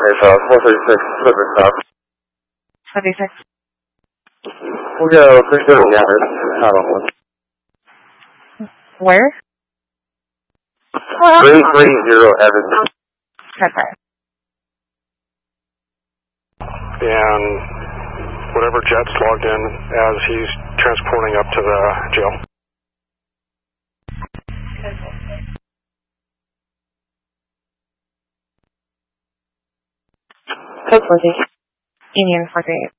South, 436, Slipper South. 26. We'll go 330 Gathers, Howard. Where? 330 Evans. Okay. And whatever jet's logged in as he's transporting up to the jail. Code 40. Union 48.